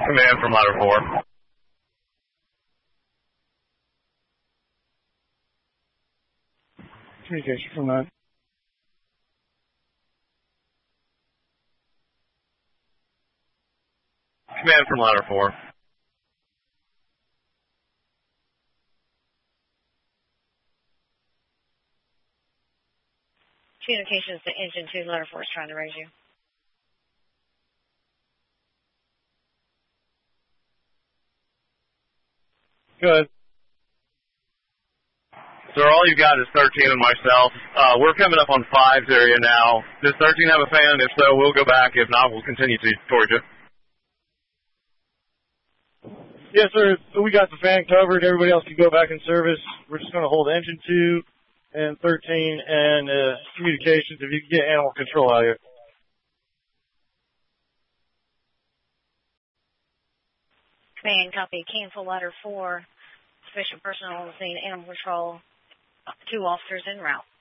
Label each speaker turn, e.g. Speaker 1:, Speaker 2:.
Speaker 1: Command from ladder 4.
Speaker 2: Communication from 9.
Speaker 1: Command from ladder 4.
Speaker 3: Communications to engine 2, ladder 4 is trying to raise you.
Speaker 2: Good.
Speaker 1: Sir, all you got is 13 and myself. We're coming up on 5's area now. Does 13 have a fan? If so, we'll go back. If not, we'll continue towards you.
Speaker 2: Yes, sir. We got the fan covered. Everybody else can go back in service. We're just going to hold engine 2 and 13 and communications if you can get animal control out here.
Speaker 3: Command, copy. Cancel ladder 4. Sufficient personnel on the scene. Animal control. 2 officers en route.